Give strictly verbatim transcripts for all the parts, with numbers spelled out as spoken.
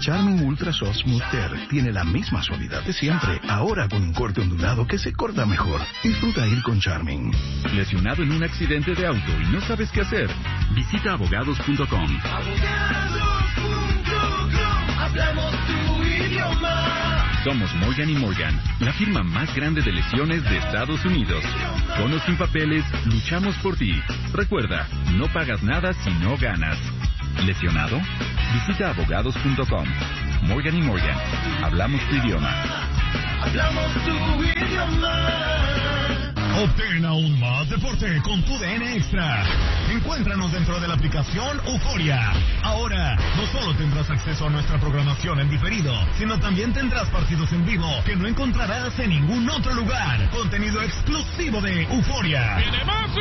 Charmin Ultra Soft Smooth Tear tiene la misma suavidad de siempre, ahora con un corte ondulado que se corta mejor. Disfruta ir con Charmin. ¿Lesionado en un accidente de auto y no sabes qué hacer? Visita abogados punto com. abogados punto com. Hablamos tu idioma. Somos Morgan y Morgan, la firma más grande de lesiones de Estados Unidos. Con o sin papeles, luchamos por ti. Recuerda, no pagas nada si no ganas. ¿Lesionado? Visita abogados punto com. Morgan y Morgan, hablamos tu idioma. Hablamos tu idioma. Obtén aún más deporte con tu D N Extra. Encuéntranos dentro de la aplicación Euforia. Ahora, no solo tendrás acceso a nuestra programación en diferido, sino también tendrás partidos en vivo que no encontrarás en ningún otro lugar. Contenido exclusivo de Euforia. ¡Viene Messi!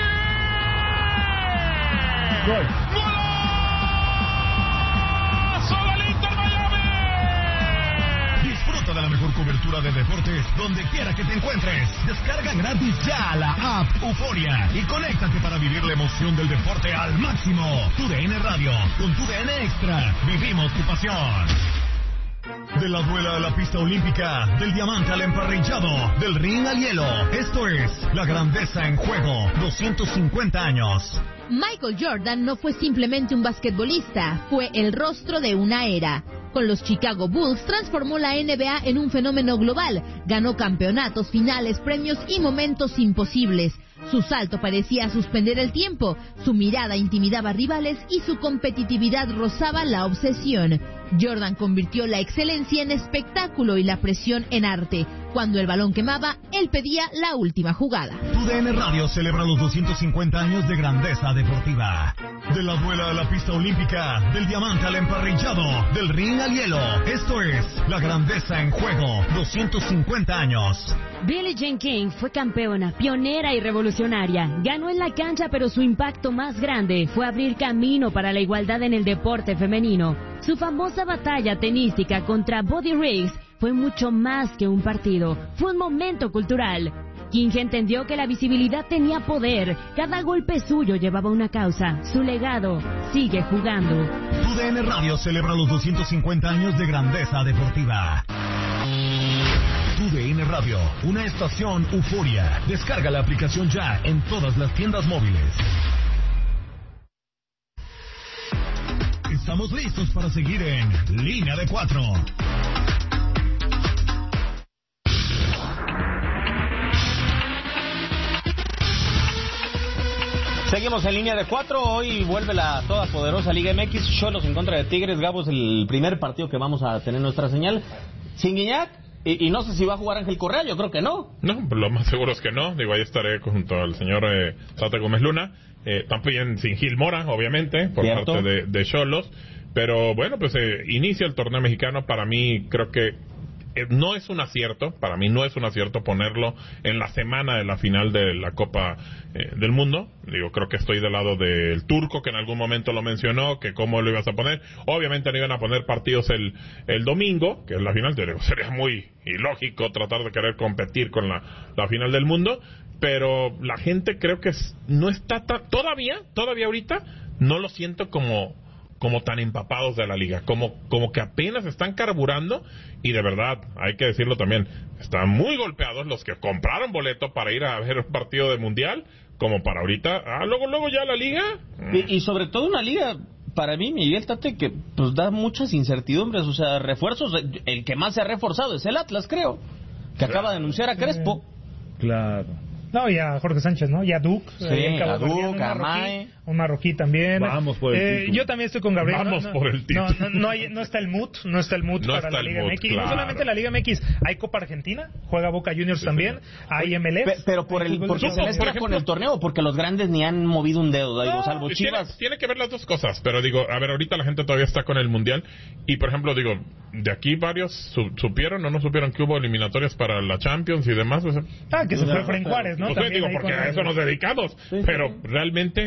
¡Gol! ¡Golazo del Inter Miami! Disfruta de la mejor cobertura de deportes donde quiera que te encuentres. Descarga gratis ya la app Euforia y conéctate para vivir la emoción del deporte al máximo. Tu D N Radio, con tu D N Extra, vivimos tu pasión. De la duela a la pista olímpica, del diamante al emparrillado, del ring al hielo. Esto es la grandeza en juego, doscientos cincuenta años. Michael Jordan no fue simplemente un basquetbolista, fue el rostro de una era. Con los Chicago Bulls transformó la N B A en un fenómeno global, ganó campeonatos, finales, premios y momentos imposibles. Su salto parecía suspender el tiempo, su mirada intimidaba rivales y su competitividad rozaba la obsesión. Jordan convirtió la excelencia en espectáculo y la presión en arte. Cuando el balón quemaba, él pedía la última jugada. Tu D N Radio celebra los doscientos cincuenta años de grandeza deportiva. De la duela a la pista olímpica, del diamante al emparrillado, del ring al hielo. Esto es la grandeza en juego, doscientos cincuenta años. Billie Jean King fue campeona, pionera y revolucionaria. Ganó en la cancha, pero su impacto más grande fue abrir camino para la igualdad en el deporte femenino. Su famosa batalla tenística contra Buddy Riggs fue mucho más que un partido, fue un momento cultural. King entendió que la visibilidad tenía poder, cada golpe suyo llevaba una causa, su legado sigue jugando. Tu D N Radio celebra los doscientos cincuenta años de grandeza deportiva. Tu D N Radio, una estación Euforia. Descarga la aplicación ya en todas las tiendas móviles. Estamos listos para seguir en Línea de Cuatro. Seguimos en Línea de Cuatro. Hoy vuelve la todopoderosa Liga M X. Xolos en contra de Tigres. Gabo, es el primer partido que vamos a tener en nuestra señal. Sin Guiñac. Y, y no sé si va a jugar Ángel Correa, yo creo que no. No, lo más seguro es que no. Digo, ahí estaré junto al señor eh, Tata Gómez Luna. Eh, también sin Gil Mora, obviamente, por ¿Cierto? parte de Xolos. Pero bueno, pues eh, inicia el torneo mexicano. Para mí, creo que eh, no es un acierto. Para mí no es un acierto ponerlo en la semana de la final de la Copa eh, del Mundo. Digo, creo que estoy del lado del Turco, que en algún momento lo mencionó, que cómo lo ibas a poner. Obviamente no iban a poner partidos el, el domingo, que es la final. Digo, sería muy ilógico tratar de querer competir con la, la final del mundo. Pero la gente creo que es, no está ta, todavía, todavía ahorita, no lo siento como... como tan empapados de la liga, como como que apenas están carburando, y de verdad, hay que decirlo también, están muy golpeados los que compraron boleto para ir a ver un partido de mundial, como para ahorita, ah, luego luego ya la liga. Y, y sobre todo una liga, para mí, Miguel Tate, que pues da muchas incertidumbres, o sea, refuerzos, el que más se ha reforzado es el Atlas, creo, que claro. acaba de anunciar a Crespo. Claro. No, y a Jorge Sánchez, ¿no? Y a Duke. Sí, eh, a Duke, a Mae. Un marroquí también. Vamos por el eh, título. Yo también estoy con Gabriel. Vamos no, no, por el título. No, no, no, hay, no está el mood, no está el mood no para la Liga mood, M X. Claro. No solamente la Liga M X, hay Copa Argentina, juega Boca Juniors sí, también, sí. hay M L S. Pe pero por el, porque se mezcla por con el torneo, porque los grandes ni han movido un dedo, digo, no, salvo Chivas. Tiene, tiene que ver las dos cosas, pero digo, a ver, ahorita la gente todavía está con el Mundial, y por ejemplo, digo, de aquí varios su, supieron o no supieron que hubo eliminatorias para la Champions y demás. O sea, ah, que se fue Fren Juárez, ¿no? O sea, digo, porque a eso nos dedicamos, sí, pero sí. realmente...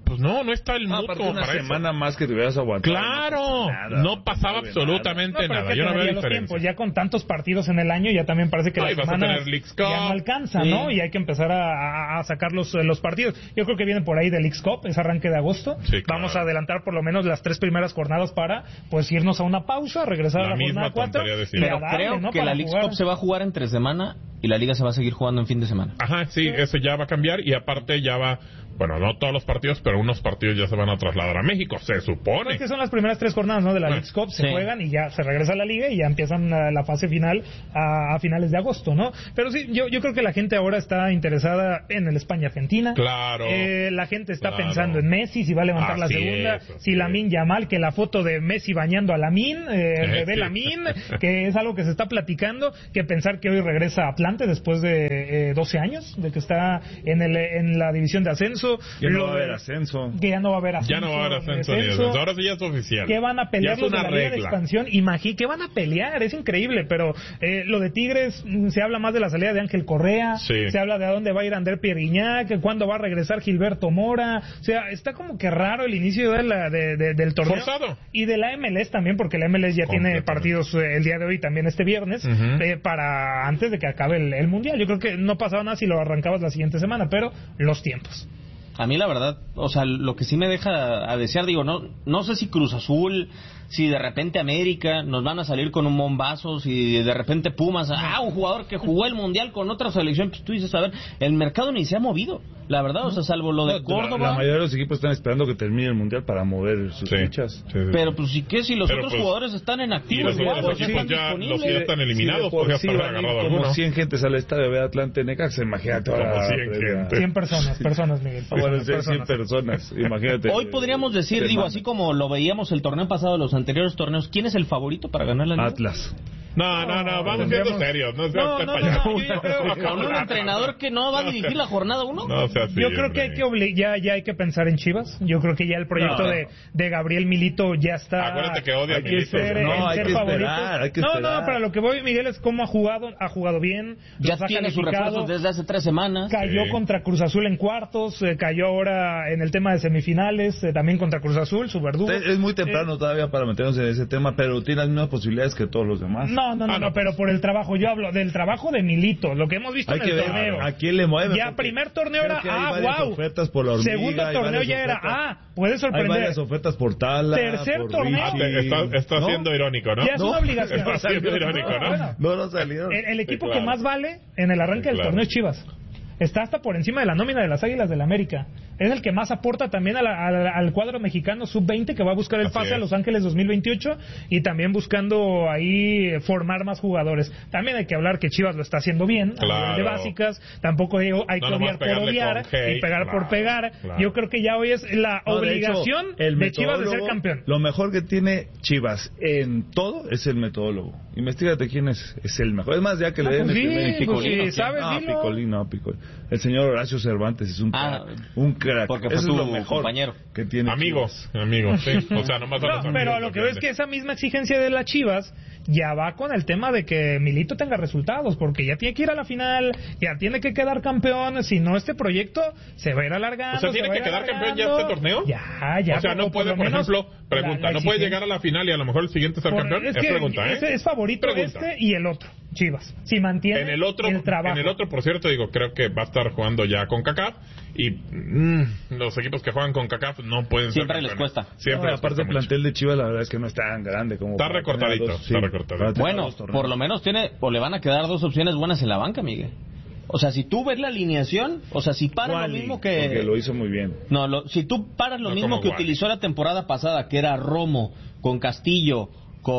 pues no, no está el No, mood aparte como una para semana eso. más que te hubieras aguantado. Claro, Nada, no pasaba no absolutamente No, pero nada. es que Yo no veo tener ya los diferencia. tiempos, ya con tantos partidos en el año, ya también parece que No, la y vas a semana tener Leagues Cup. ya no alcanza, Sí. ¿no? Y hay que empezar a, a- a sacar los, los partidos. Yo creo que vienen por ahí del Leagues Cup, es arranque de agosto. Sí, claro. Vamos a adelantar por lo menos las tres primeras jornadas para pues irnos a una pausa, regresar La a la misma jornada cuatro. tontería de y siempre. a Pero darle, creo ¿no? que Para la Leagues jugar. Cup se va a jugar entre semana y la liga se va a seguir jugando en fin de semana. Ajá, sí, eso ya va a cambiar y aparte ya va, bueno, no todos los partidos, pero unos partidos ya se van a trasladar a México, se supone. Es que son las primeras tres jornadas, ¿no? De la Ah, Leagues Cup, se sí. juegan y ya se regresa a la liga y ya empiezan la, la fase final a, a finales de agosto, ¿no? Pero sí, yo, yo creo que la gente ahora está interesada en el España-Argentina. Claro. Eh, la gente está Claro. pensando en Messi, si va a levantar la Así segunda, es, así si Lamine Yamal, que la foto de Messi bañando a Lamine, eh, el Eh, bebé sí. Lamine, que es algo que se está platicando, que pensar que hoy regresa a Atlante después de eh, doce años, de que está en, el, en la división de ascenso. Ya no Lo va a de- haber ascenso. Que ya no va a haber ascenso. Ya no va a haber ni ascenso ni descenso. descenso. Ahora sí ya es oficial. ¿Qué van a Ya pelear es los de una la Liga de regla. Expansión? Imagínate, ¿qué van a pelear? Es increíble, pero eh, lo de Tigres, mm, se habla más de la salida de Ángel Correa, Sí. se habla de a dónde va a ir Ander Pierriñac, cuándo va a regresar Gilberto Mora, o sea, está como que raro el inicio de la, de, de- del torneo. Forzado. Y de la M L S también, porque la M L S ya tiene Completamente. partidos eh, el día de hoy, también este viernes, Ujú. eh, para antes de que acabe el, el Mundial. Yo creo que no pasaba nada si lo arrancabas la siguiente semana, pero los tiempos. A mí la verdad, o sea, lo que sí me deja a desear, digo, no no sé si Cruz Azul, si de repente América nos van a salir con un bombazo, si de repente Pumas, ah, un jugador que jugó el Mundial con otra selección, pues tú dices, a ver, el mercado ni se ha movido, la verdad, o sea, salvo lo de La, Córdoba. la mayoría de los equipos están esperando que termine el mundial para mover sus Sí, fichas. sí, sí. Pero pues sí que si los Pero, otros pues, jugadores están en Y activo, los igual, otros o sea, equipos están ya, los disponibles. que ya están eliminados, Si de por podrías sí haber van a ir agarrado como alguno. cien gentes al estadio de Atlante Necaxa, imagínate ahora. Como cien previa. gentes. cien personas, personas, Miguel. Ah, bueno, personas, cien personas, imagínate. Hoy podríamos decir, digo, así como lo veíamos el torneo pasado, los anteriores torneos, ¿quién es el favorito para ganar la liga? Atlas. No, no, no, vamos tendríamos- siendo serios. No seas No, usted no, payaso. no, yo creo- Con un entrenador que no va a dirigir la jornada uno. No sea así, Yo creo que hay que obli- ya, ya hay que pensar en Chivas. Yo creo que ya el proyecto No. de, de Gabriel Milito ya está. Acuérdate que odia a hay que Milito. ser, No, en hay ser que favorito. esperar, hay que no, esperar. no, para lo que voy, Miguel, es cómo ha jugado. Ha jugado bien. Ya los ha tiene sus calificado, refuerzos desde hace tres semanas. Cayó Sí. contra Cruz Azul en cuartos, eh, cayó ahora en el tema de semifinales, eh, también contra Cruz Azul, su verdugo. Es muy temprano todavía para meternos en ese tema, pero tiene las mismas posibilidades que todos los demás. No, no, no, Ah, no, no. pero por el trabajo, yo hablo del trabajo de Milito, lo que hemos visto Hay en que el ver torneo. a quién le mueve. Ya porque primer torneo creo era, que hay ah, varias wow. ofertas por la hormiga, Segundo hay torneo varias ya era, ofertas. ah, puede Hay sorprender. varias ofertas por Tala. Tercer por torneo. Ah, Richie. te- está, está ¿No? siendo irónico, ¿no? Ya es No, una obligación. Está siendo irónico, ¿no? Bueno, No, no salieron. el, el equipo Sí, claro. que más vale en el arranque Sí, del claro. torneo es Chivas. Está hasta por encima de la nómina de las Águilas del América. Es el que más aporta también a la- a la- al cuadro mexicano sub veinte que va a buscar el Así pase es. a Los Ángeles dos mil veintiocho y también buscando ahí eh, formar más jugadores. También hay que hablar que Chivas lo está haciendo bien a Claro. nivel de básicas. Tampoco hay, hay No que nomás odiar por pegarle odiar con hate, y pegar claro, por pegar. claro. Yo creo que ya hoy es la No, de hecho, obligación el de Chivas de ser metodólogo, campeón. Lo mejor que tiene Chivas en todo es el metodólogo. Investígate quién es, es el mejor. Es más, ya que Ah, le den pues el sí, primer pues Picolino. sí, ¿sabes? No, Dilo. Picolino, Picolino. El señor Horacio Cervantes es un Ah, crack. Un crack. porque fue Eso tu es lo mejor compañero. que tiene Amigos, amigos, sí. O sea, nomás a los No, amigos pero a lo que veo es defiende. que esa misma exigencia de las Chivas ya va con el tema de que Milito tenga resultados, porque ya tiene que ir a la final, ya tiene que quedar campeón, si no este proyecto se va a ir alargando. O sea, se ¿tiene va a que ir quedar campeón ya alargando. este torneo? Ya, ya. O sea, no por- puede, lo por menos ejemplo, pregunta, la- la no puede exigencia. llegar a la final y a lo mejor el siguiente ser Por- campeón. Es, es que pregunta, ¿eh? es, es favorito Pregunta. este y el otro, Chivas. Si mantiene En el otro, el trabajo. en el otro, por cierto, digo, creo que va a estar jugando ya con CACAF y mm, los equipos que juegan con CACAF no pueden ser Siempre les campeones. cuesta. Siempre No, les aparte cuesta el mucho. plantel de Chivas la verdad es que no es tan grande como Está para recortadito, tener dos- está recortadito. para tener Bueno, dos torneos. por lo menos tiene, o le van a quedar dos opciones buenas en la banca, Miguel. O sea, si tú ves la alineación, o sea, si paras lo Wally, mismo porque que... lo hizo muy bien. No, lo- si tú paras lo No mismo como que Wally. utilizó la temporada pasada, que era Romo, con Castillo,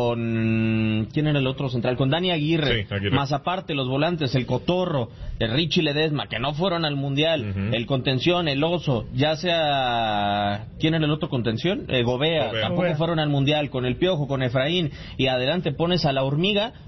con... ¿Quién era el otro central? Con Dani Aguirre. Sí, Aguirre. Más aparte, los volantes, el Cotorro, el Richie Ledesma, que no fueron al Mundial, Ujú. el Contención, el Oso, ya sea... ¿Quién era el otro Contención? Eh, Gobea, Gobea. tampoco Gobea. fueron al Mundial, con el Piojo, con Efraín, y adelante pones a la Hormiga, pues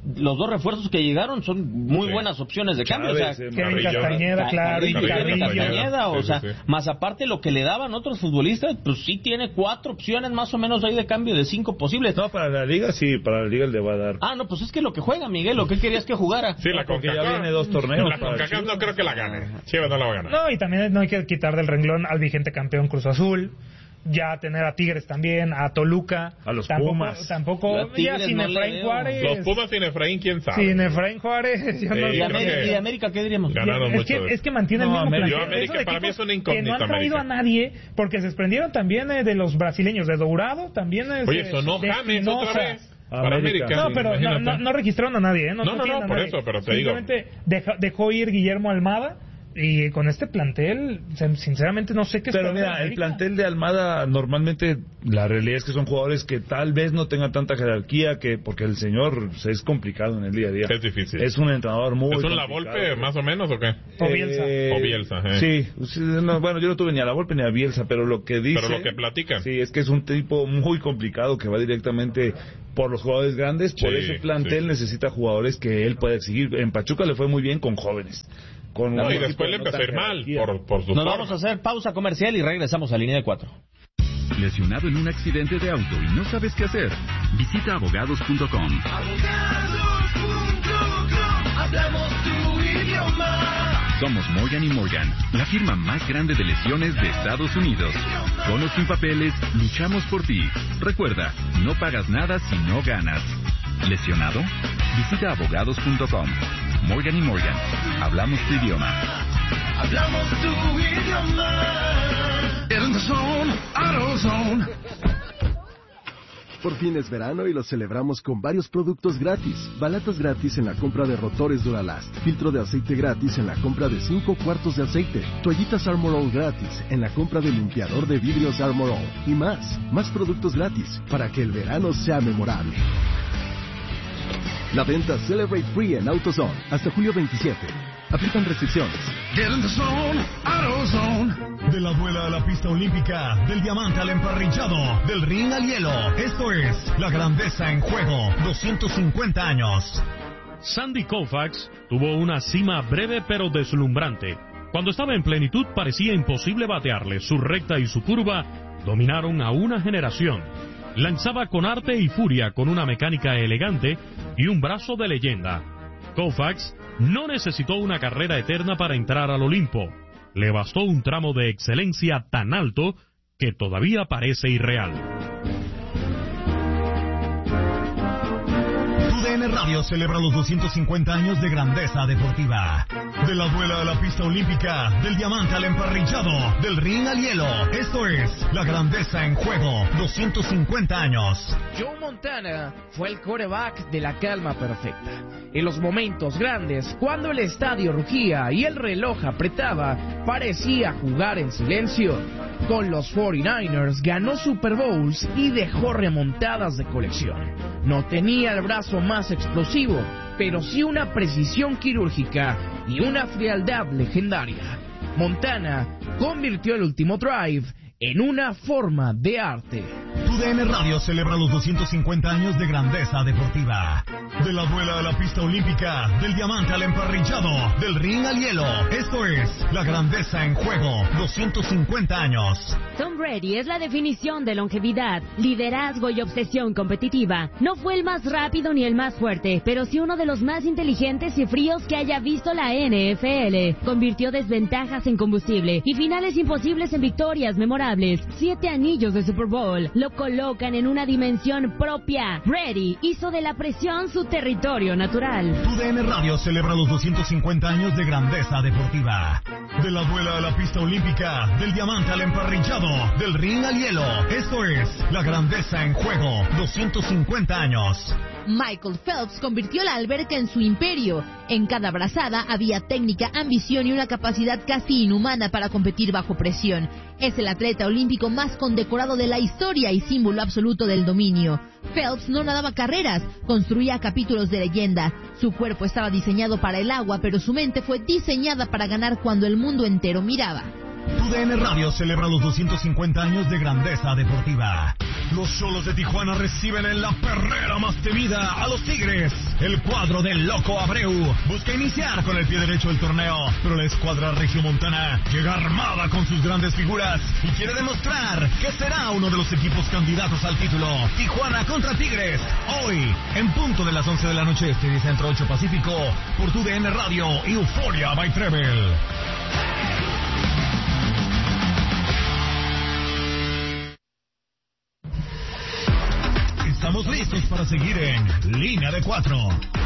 los dos refuerzos que llegaron son muy sí. buenas opciones de cambio. Chávez, o sea, Kevin Castañeda, claro, y Carrillo, Castañeda, o sí, sea, sí, sí. más aparte lo que le daban otros futbolistas, pues sí tiene cuatro opciones más o menos ahí de cambio de cinco posibles. No, para la liga sí, para la liga le va a dar. Ah, no, pues es que lo que juega, Miguel, ¿lo que querías que jugara? Sí, la porque CONCACAF. ya viene dos torneos. La CONCACAF no creo que la gane. Chivas no la va a ganar. No, y también no hay que quitar del renglón al vigente campeón Cruz Azul. Ya tener a Tigres también, a Toluca, a los tampoco, Pumas. Tampoco, ya sin no Efraín Juárez. Los Pumas sin Efraín, quién sabe. Sin Efraín Juárez, yo sí, no ¿Y, sé. América, ¿Y América qué diríamos? Ganaron es, mucho que, de... es que mantiene no, el mismo América, plantel. América, para mí es una incógnita. Que no han traído América. a nadie, porque se desprendieron también eh, de los brasileños, de Dourado, también es, Oye, sonó de James Espinosa. otra vez. Para América. No, Sí, pero no, no, no registraron a nadie, ¿eh? No, no, no, no, por eso, pero te digo. Simplemente dejó, dejó ir Guillermo Almada. Y con este plantel, sinceramente no sé qué Pero mira, el plantel de Almada normalmente la realidad es que son jugadores que tal vez no tengan tanta jerarquía, que porque el señor es complicado en el día a día. Es difícil. Es un entrenador muy ¿Es un complicado. La Volpe más o menos o qué? O Bielsa. Eh, O Bielsa, eh. Sí, sí, no, bueno, yo no tuve ni a La Volpe ni a Bielsa, pero lo que dice... Pero lo que platican. Sí, es que es un tipo muy complicado que va directamente por los jugadores grandes, por Sí, ese plantel sí. necesita jugadores que él pueda exigir. En Pachuca le fue muy bien con jóvenes. Con No, un y equipo después le no empezó a tan ir mal jerarquía. por, por su Nos forma. vamos a hacer pausa comercial y regresamos a Línea de Cuatro. Lesionado en un accidente de auto y no sabes qué hacer. Visita abogados punto com. Abogados punto com, hablamos tu idioma. Somos Morgan y Morgan, la firma más grande de lesiones de Estados Unidos. Con o sin papeles, luchamos por ti. Recuerda, no pagas nada si no ganas. ¿Lesionado? Visita abogados punto com. Morgan y Morgan, hablamos tu idioma. Hablamos tu idioma. Get in the zone, AutoZone. Por fin es verano y lo celebramos con varios productos gratis. Balatas gratis en la compra de rotores Duralast. Filtro de aceite gratis en la compra de cinco cuartos de aceite. Toallitas Armor All gratis en la compra de limpiador de vidrios Armor All. Y más, más productos gratis para que el verano sea memorable. La venta Celebrate Free en AutoZone hasta julio veintisiete. Aplican restricciones. Get in the zone, AutoZone. De la duela a la pista olímpica, del diamante al emparrillado, del ring al hielo. Esto es la grandeza en juego. doscientos cincuenta años. Sandy Koufax tuvo una cima breve pero deslumbrante. Cuando estaba en plenitud parecía imposible batearle. Su recta y su curva dominaron a una generación. Lanzaba con arte y furia, con una mecánica elegante y un brazo de leyenda. Koufax no necesitó una carrera eterna para entrar al Olimpo. Le bastó un tramo de excelencia tan alto que todavía parece irreal. Tu D N Radio celebra los doscientos cincuenta años de grandeza deportiva. De la duela a la pista olímpica, del diamante al emparrillado, del ring al hielo. Esto es la grandeza en juego. doscientos cincuenta años. Joe Montana fue el quarterback de la calma perfecta. En los momentos grandes, cuando el estadio rugía y el reloj apretaba, parecía jugar en silencio. Con los cuarenta y nueve ers ganó Super Bowls y dejó remontadas de colección. No tenía el brazo más explosivo, pero sí una precisión quirúrgica y una frialdad legendaria. Montana convirtió el último drive en una forma de arte. Tu D N Radio celebra los doscientos cincuenta años de grandeza deportiva. De la duela a la pista olímpica, del diamante al emparrillado, del ring al hielo. Esto es la grandeza en juego. doscientos cincuenta años. Tom Brady es la definición de longevidad, liderazgo y obsesión competitiva. No fue el más rápido ni el más fuerte, pero sí uno de los más inteligentes y fríos que haya visto la N F L. Convirtió desventajas en combustible y finales imposibles en victorias memorables. Siete anillos de Super Bowl lo colocan en una dimensión propia. Brady hizo de la presión su territorio natural. Tu D N Radio celebra los doscientos cincuenta años de grandeza deportiva. De la duela a la pista olímpica, del diamante al emparrillado, del ring al hielo. Esto es la grandeza en juego. doscientos cincuenta años. Michael Phelps convirtió la alberca en su imperio. En cada brazada había técnica, ambición y una capacidad casi inhumana para competir bajo presión. Es el atleta olímpico más condecorado de la historia y símbolo absoluto del dominio. Phelps no nadaba carreras, construía capítulos de leyenda. Su cuerpo estaba diseñado para el agua, pero su mente fue diseñada para ganar cuando el mundo entero miraba. Tu D N Radio celebra los doscientos cincuenta años de grandeza deportiva. Los Xolos de Tijuana reciben en la perrera más temida a los Tigres. El cuadro del Loco Abreu busca iniciar con el pie derecho el torneo, pero la escuadra regiomontana llega armada con sus grandes figuras y quiere demostrar que será uno de los equipos candidatos al título. Tijuana contra Tigres, hoy, en punto de las once de la noche, este y Centro ocho Pacífico, por tu D N Radio y Euphoria by Treble. Estamos listos para seguir en Línea de Cuatro.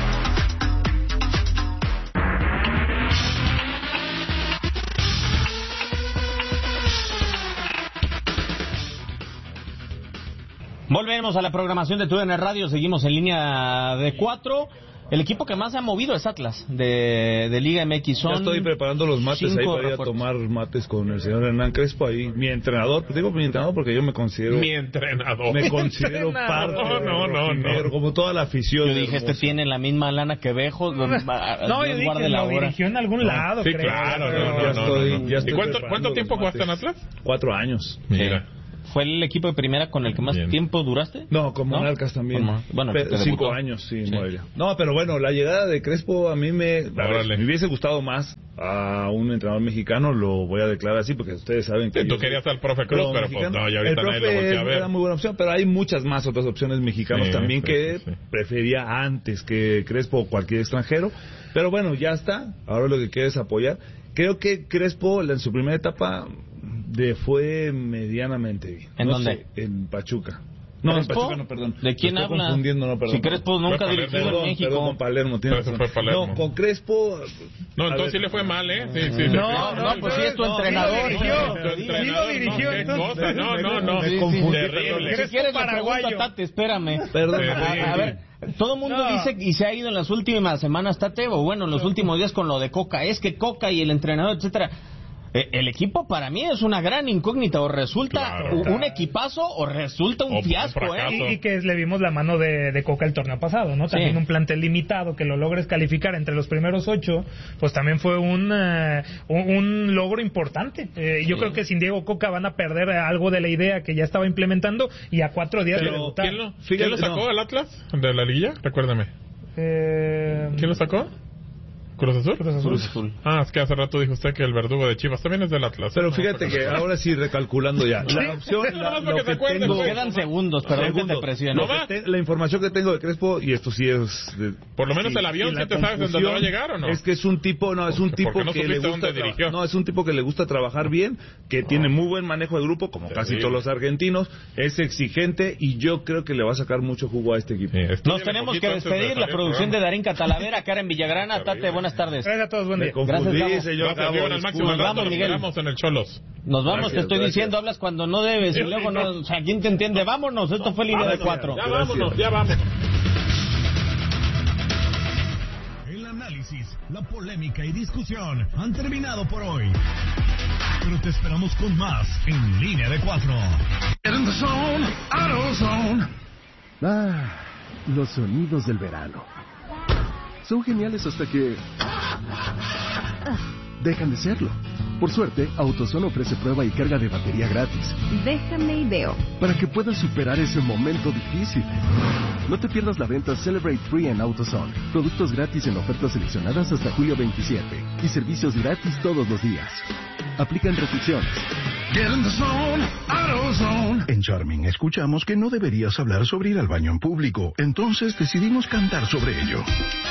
Volvemos a la programación de tu D N Radio, seguimos en Línea de Cuatro. El equipo que más se ha movido es Atlas, de, de Liga M X. Son ya estoy preparando los mates ahí para ir a tomar mates con el señor Hernán Crespo, ahí mi entrenador. Pues digo mi entrenador porque yo me considero... Mi entrenador. Me considero parte no, no, no, no. como toda la afición. Yo dije, este tiene la misma lana que Bejo. No, yo dije que lo dirigió en algún lado, sí, creo. claro. Pero... No, no, ya estoy, no, no. Ya estoy ¿Y cuánto, cuánto tiempo jugaste en Atlas? Cuatro años. Mira. Sí. ¿Fue el equipo de primera con el que más Bien. tiempo duraste? No, con Monarcas ¿No? también. Con, bueno, Pe- cinco años, sí, sí. Morelia. No, pero bueno, la llegada de Crespo a mí me, a ver, me hubiese gustado más a un entrenador mexicano, lo voy a declarar así, porque ustedes saben que... Sí, tú querías al profe Cruz, pero pues no, ya ahorita nadie lo voltea a ver. Era muy buena opción, pero hay muchas más otras opciones mexicanos sí, también sí, que sí, sí. prefería antes que Crespo o cualquier extranjero. Pero bueno, ya está, ahora lo que queda es apoyar. Creo que Crespo en su primera etapa... de fue medianamente bien. ¿En no dónde? Sé, en Pachuca. No, ¿Crespo? en Pachuca no, perdón. ¿De quién Me estoy habla? confundiendo, no, perdón. Si Crespo nunca dirigió perdón, en México. Perdón, con Palermo, tiene razón. Fue Palermo. No, con Crespo... No, entonces sí le fue mal, ¿eh? Sí, sí. No, no, no, pues sí es tu entrenador. Sí lo dirigió. ¿Qué cosa? No, no, no. Me confundí. Si quieres la pregunta, Tate, espérame. Perdón. A ver... Todo el mundo no. dice y se ha ido en las últimas semanas, Tate, o bueno, en los últimos días con lo de Coca. Es que Coca y el entrenador, etcétera. El equipo para mí es una gran incógnita, o resulta claro, un claro. equipazo o resulta un o fiasco, un ¿eh? Y, y que le vimos la mano de, de Coca el torneo pasado, ¿no? También sí. un plantel limitado, que lo logres calificar entre los primeros ocho, pues también fue un, uh, un, un logro importante. Eh, yo sí. creo que sin Diego Coca van a perder algo de la idea que ya estaba implementando y a cuatro días Pero, de debutar. ¿Quién lo, ¿quién lo sacó no. al Atlas de la liguilla? Recuérdame. Eh... ¿Quién lo sacó? ¿Cruz Azul? Cruz Azul. Cruz Azul. Ah, es que hace rato dijo usted que el verdugo de Chivas también es del Atlas. Pero fíjate que ahora sí, recalculando ya. La opción, la, lo que tengo... Quedan segundos, perdón que te presione. Te, la información que tengo de Crespo, y esto sí es... De, Por lo menos sí, el avión, ¿sí te sabes en dónde va a llegar o no? Es que es un tipo, no, es un tipo no que le gusta... Tra- no, es un tipo que le gusta trabajar bien, que oh. tiene muy buen manejo de grupo, como sí, casi sí. todos los argentinos, es exigente, y yo creo que le va a sacar mucho jugo a este equipo. Sí, Nos tenemos que despedir, de la producción de Darín Catalavera, Karen Villagrana, Tate, buenas tardes. Gracias a todos. Buen día. Me confundí, Gracias, señor Gracias, Gabo. al máximo nos vamos, Miguel. Nos vamos en el Cholos. Nos vamos, Gracias, te estoy gracias. diciendo, hablas cuando no debes y luego no, o sea, ¿quién te entiende? Vámonos, esto fue Línea de Cuatro. Ya vámonos, ya vámonos. El análisis, la polémica y discusión han terminado por hoy. Pero te esperamos con más en Línea de Cuatro. Ah, los sonidos del verano. Son geniales hasta que dejan de serlo. Por suerte, AutoZone ofrece prueba y carga de batería gratis. Déjame y veo. Para que puedas superar ese momento difícil. No te pierdas la venta Celebrate Free en AutoZone. Productos gratis en ofertas seleccionadas hasta julio veintisiete. Y servicios gratis todos los días. Aplican restricciones. Get in the zone, AutoZone. En Charming escuchamos que no deberías hablar sobre ir al baño en público. Entonces decidimos cantar sobre ello.